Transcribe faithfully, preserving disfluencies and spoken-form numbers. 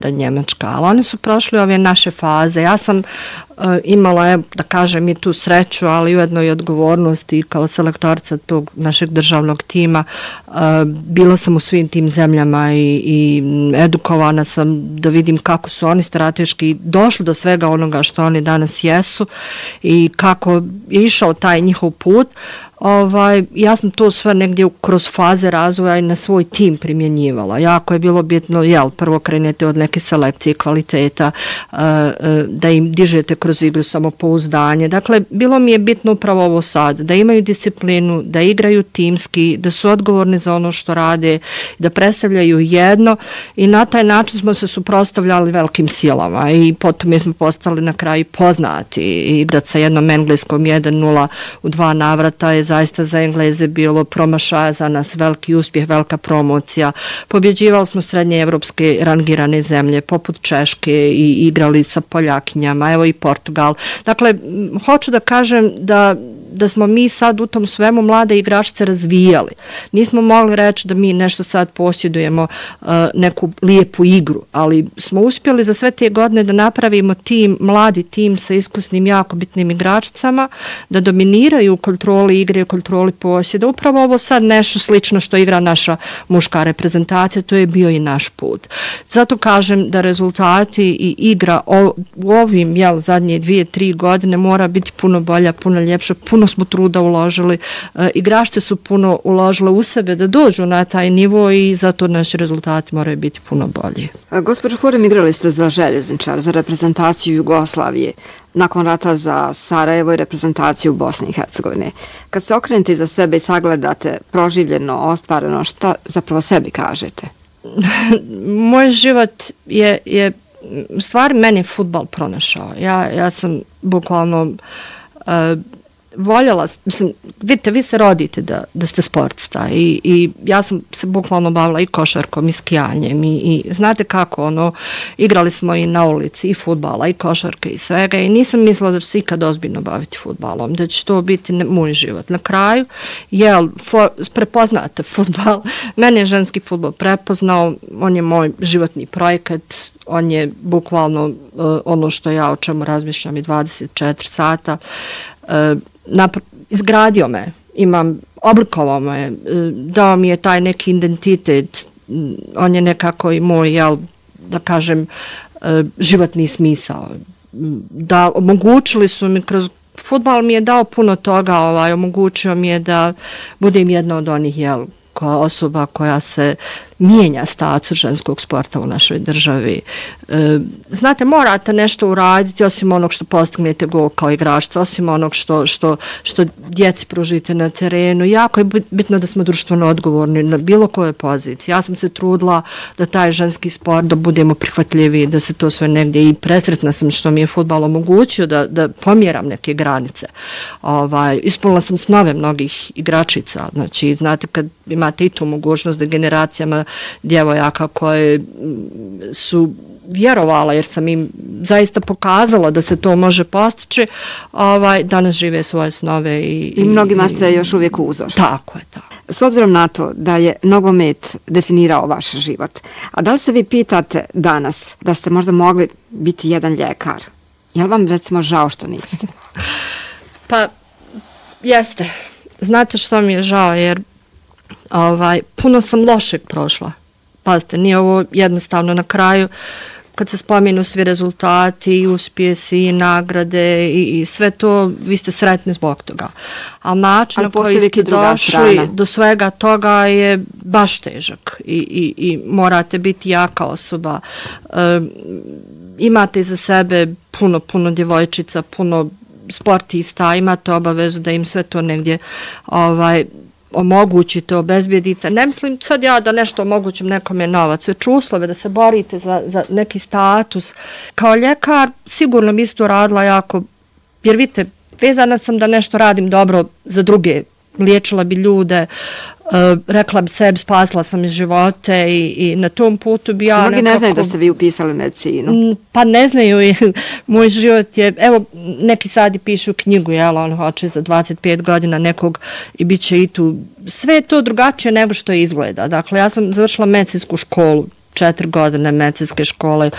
Njemačka, ali oni su prošli ove naše faze. Ja sam uh, imala, da kažem, i tu sreću, ali ujedno i odgovornost i kao selektorica tog našeg državnog tima. Uh, bila sam u svim tim zemljama i, i edukovana sam da vidim kako su oni strateški došli do svega onoga što oni danas jesu i kako je išao taj njihov put. Ovaj, ja sam to sve negdje kroz faze razvoja i na svoj tim primjenjivala. Jako je bilo bitno, jel, prvo krenete od neke selekcije kvaliteta, uh, uh, da im dižete kroz igru samopouzdanje. Dakle, bilo mi je bitno upravo ovo sad, da imaju disciplinu, da igraju timski, da su odgovorni za ono što rade, da predstavljaju jedno i na taj način smo se suprotstavljali velikim silama i potom smo postali na kraju poznati. Igrat sa jednom engleskom jedan nula u dva navrata je zaista za Engleze bilo promašaja, za nas veliki uspjeh, velika promocija. Pobjeđivali smo srednje evropske rangirane zemlje poput Češke i igrali sa Poljakinjama, evo i Portugal. Dakle, hoću da kažem da da smo mi sad u tom svemu mlade igračice razvijali. Nismo mogli reći da mi nešto sad posjedujemo uh, neku lijepu igru, ali smo uspjeli za sve te godine da napravimo tim, mladi tim sa iskusnim, jako bitnim igračicama, da dominiraju u kontroli igre, u kontroli posjeda. Upravo ovo sad nešto slično što igra naša muška reprezentacija, to je bio i naš put. Zato kažem da rezultati i igra o, u ovim jel, zadnje dvije, tri godine mora biti puno bolja, puno ljepša, puno smo truda uložili, e, igračice su puno uložile u sebe da dođu na taj nivo i zato naši rezultati moraju biti puno bolji. Gospođo Hurim, igrali ste za Željezničar, za reprezentaciju Jugoslavije, nakon rata za Sarajevo i reprezentaciju Bosne i Hercegovine. Kad se okrenete iza sebe i sagledate proživljeno, ostvareno, šta zapravo sebi kažete? Moj život je, je stvari meni fudbal pronašao. Ja, ja sam bukvalno uh, voljela, mislim, vidite, vi se rodite da, da ste sportista i, i ja sam se bukvalno bavila i košarkom i skijanjem i, i znate kako, ono, igrali smo i na ulici i fudbala i košarke i svega i nisam mislila da ću se ikad ozbiljno baviti fudbalom, da će to biti ne, moj život. Na kraju, jel, for, prepoznate fudbal, mene je ženski fudbal prepoznao, on je moj životni projekat, on je bukvalno uh, ono što ja o čemu razmišljam i dvadeset četiri sata. Uh, Napr- izgradio me, imam, oblikovao me, dao mi je taj neki identitet, on je nekako i moj, jel, da kažem, životni smisao. Da, omogućili su mi kroz fudbal mi je dao puno toga, ovaj, omogućio mi je da budem jedna od onih, jel, koja osoba koja se mijenja status ženskog sporta u našoj državi. E, znate, morate nešto uraditi osim onog što postignete gol kao igračica, osim onog što, što, što djeci pružite na terenu. Jako je bitno da smo društveno odgovorni na bilo kojoj poziciji. Ja sam se trudila da taj ženski sport, da budemo prihvatljiviji, da se to sve negdje i presretna sam što mi je fudbal omogućio da, da pomjeram neke granice. Ovaj, ispunila sam snove mnogih igračica. Znači, znate, kad imate i tu mogućnost da generacijama djevojaka koje su vjerovala jer sam im zaista pokazala da se to može postići, ovaj, danas žive svoje snove. I, I mnogima ste još uvijek uzor. Tako je, tako. S obzirom na to da je nogomet definirao vaš život, a da li se vi pitate danas da ste možda mogli biti jedan ljekar? Je li vam recimo žao što niste? Pa, jeste. Znate što mi je žao jer ovaj, puno sam lošeg prošla. Pazite, nije ovo jednostavno na kraju kad se spomenu svi rezultati i uspjesi i nagrade i, i sve to, vi ste sretni zbog toga. Ali način na koji ste došli do svega toga je baš težak i, i, i morate biti jaka osoba. E, imate iza sebe puno, puno djevojčica, puno sportista, imate obavezu da im sve to negdje ovaj, omogućite, obezbijedite. Ne mislim sad ja da nešto omogućim nekome novac, već uslove da se borite za, za neki status. Kao ljekar sigurno bi isto radila jako, jer vidite, vezana sam da nešto radim dobro za druge, liječila bi ljude, uh, rekla bi sebi, spasila sam iz živote i, i na tom putu bi ja Mnogi nekako... ne znaju da ste vi upisali medicinu. Pa ne znaju i moj život je, evo neki sad i pišu knjigu, jel, on hoće za dvadeset pet godina nekog i bit će i tu, sve je to drugačije nego što izgleda. Dakle, ja sam završila medicinsku školu, četiri godine medicinske škole,